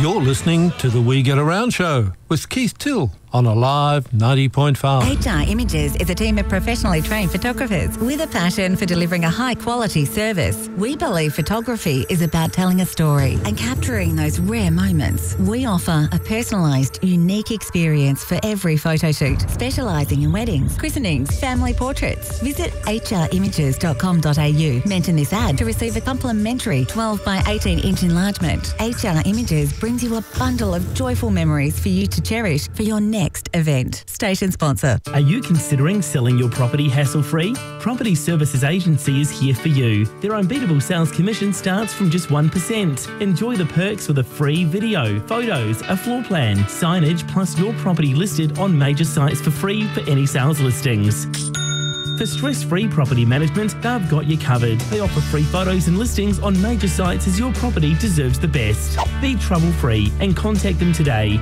You're listening to the We Get Around Show with Keith Till on Alive 90.5. HR Images is a team of professionally trained photographers with a passion for delivering a high-quality service. We believe photography is about telling a story and capturing those rare moments. We offer a personalised, unique experience for every photo shoot, specialising in weddings, christenings, family portraits. Visit hrimages.com.au. Mention this ad to receive a complimentary 12 by 18-inch enlargement. HR Images brings you a bundle of joyful memories for you to cherish for your next event. Station sponsor. Are you considering selling your property hassle-free? Property Services Agency is here for you. Their unbeatable sales commission starts from just 1%. Enjoy the perks with a free video, photos, a floor plan, signage, plus your property listed on major sites for free for any sales listings. For stress-free property management, they've got you covered. They offer free photos and listings on major sites as your property deserves the best. Be trouble-free and contact them today.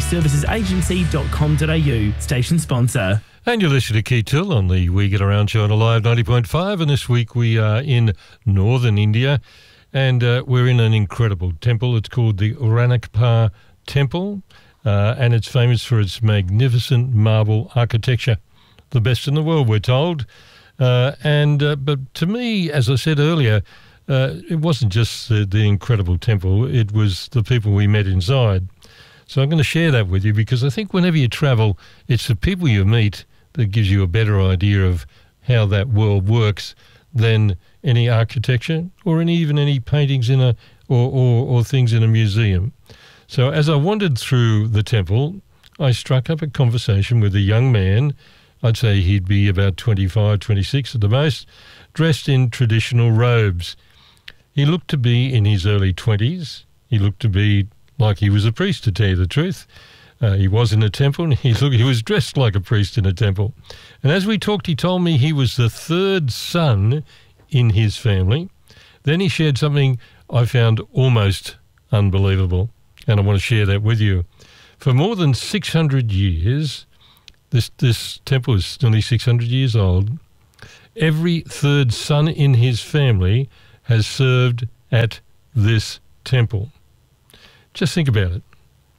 propertyservicesagency.com.au. Station sponsor. And you're listening to Keith Till on the We Get Around show on Alive 90.5, and this week we are in northern India, and we're in an incredible temple. It's called the Ranakappa Temple, and it's famous for its magnificent marble architecture. The best in the world, we're told. But to me, as I said earlier, it wasn't just the incredible temple, it was the people we met inside. So I'm going to share that with you, because I think whenever you travel, it's the people you meet that gives you a better idea of how that world works than any architecture or even any paintings in or things in a museum. So as I wandered through the temple, I struck up a conversation with a young man. I'd say he'd be about 25, 26 at the most, dressed in traditional robes. He looked to be in his early 20s. He looked to be like he was a priest, to tell you the truth. He was in a temple, and he was dressed like a priest in a temple. And as we talked, he told me he was the third son in his family. Then he shared something I found almost unbelievable, and I want to share that with you. For more than 600 years, this temple is nearly 600 years old, every third son in his family has served at this temple. Just think about it.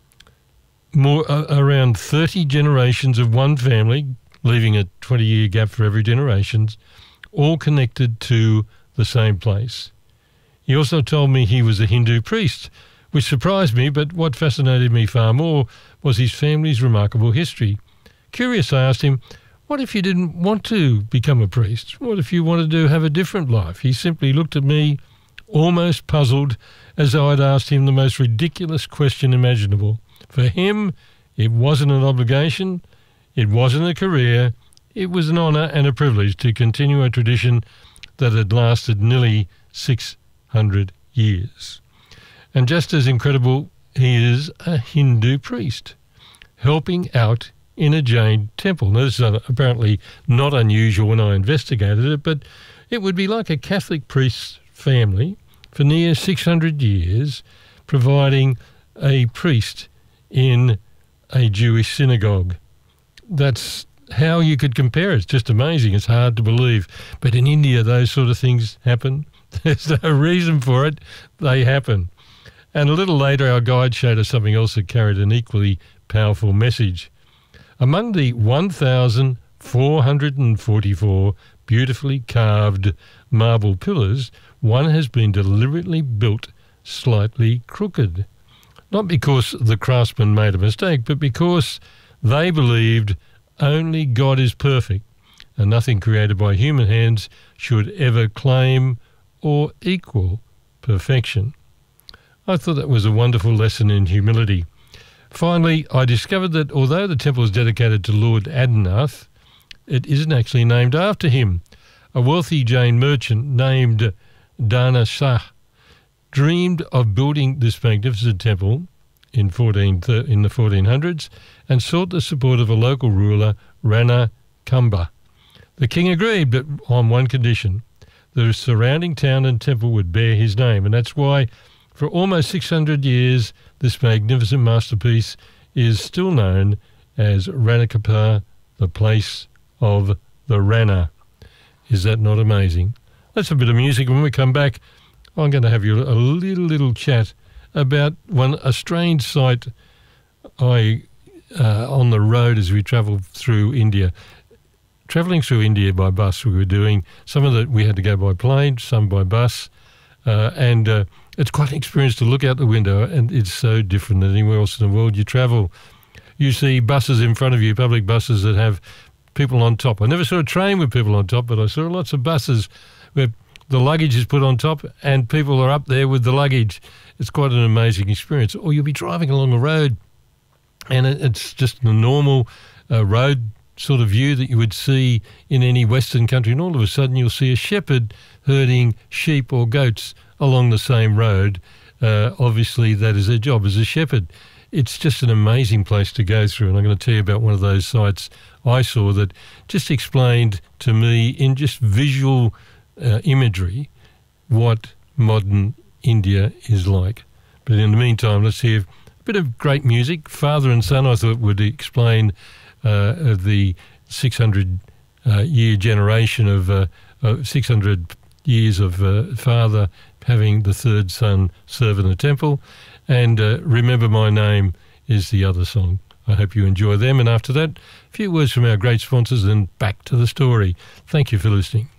Around 30 generations of one family, leaving a 20-year gap for every generation, all connected to the same place. He also told me he was a Hindu priest, which surprised me, but what fascinated me far more was his family's remarkable history. Curious, I asked him, what if you didn't want to become a priest? What if you wanted to have a different life? He simply looked at me, almost puzzled, as though I'd asked him the most ridiculous question imaginable. For him, it wasn't an obligation, it wasn't a career, it was an honour and a privilege to continue a tradition that had lasted nearly 600 years. And just as incredible, he is a Hindu priest, helping out in a Jain temple. Now, this is apparently not unusual when I investigated it, but it would be like a Catholic priest's family for near 600 years, providing a priest in a Jewish synagogue. That's how you could compare it. It's just amazing. It's hard to believe. But in India, those sort of things happen. There's no reason for it. They happen. And a little later, our guide showed us something else that carried an equally powerful message. Among the 1,444 beautifully carved marble pillars, one has been deliberately built slightly crooked. Not because the craftsman made a mistake, but because they believed only God is perfect, and nothing created by human hands should ever claim or equal perfection. I thought that was a wonderful lesson in humility. Finally, I discovered that although the temple is dedicated to Lord Adinath, it isn't actually named after him. A wealthy Jain merchant named Dana Shah dreamed of building this magnificent temple in the 1400s and sought the support of a local ruler, Rana Kamba. The king agreed, but on one condition: the surrounding town and temple would bear his name, and that's why for almost 600 years this magnificent masterpiece is still known as Ranakappa, the place of the Rana. Is that not amazing? That's a bit of music. When we come back, I'm going to have you a little chat about a strange sight on the road as we travelled through India. Travelling through India by bus we were doing. Some of it we had to go by plane, some by bus. And it's quite an experience to look out the window, and it's so different than anywhere else in the world you travel. You see buses in front of you, public buses that have people on top. I never saw a train with people on top, but I saw lots of buses where the luggage is put on top and people are up there with the luggage. It's quite an amazing experience. Or you'll be driving along a road and it's just a normal road sort of view that you would see in any Western country, and all of a sudden you'll see a shepherd herding sheep or goats along the same road. Obviously that is their job as a shepherd. It's just an amazing place to go through, and I'm going to tell you about one of those sites I saw that just explained to me in just visual imagery what modern India is like. But in the meantime, let's hear a bit of great music. Father and Son, I thought, would explain the 600-year generation of 600 years of father having the third son serve in the temple. And Remember My Name is the other song. I hope you enjoy them. And after that, a few words from our great sponsors and back to the story. Thank you for listening.